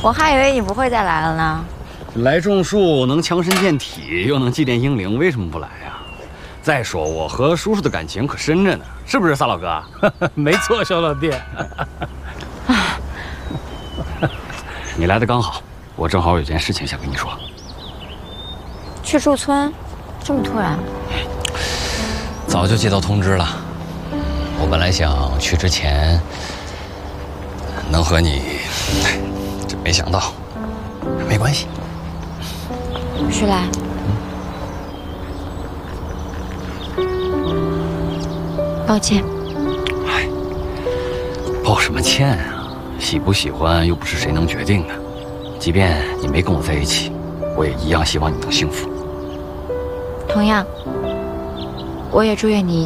我还以为你不会再来了呢。 来种树能强身健体，又能祭奠英灵，为什么不来呀？再说我和叔叔的感情可深着呢，是不是，撒老哥？ 没错，小老弟。 你来的刚好，我正好有件事情想跟你说。 去驻村，这么突然？ 早就接到通知了。我本来想去之前能和你，真没想到。没关系。 徐来，抱歉。 哎，抱什么歉啊？喜不喜欢又不是谁能决定的。即便你没跟我在一起，我也一样希望你能幸福。 同样，我也祝愿你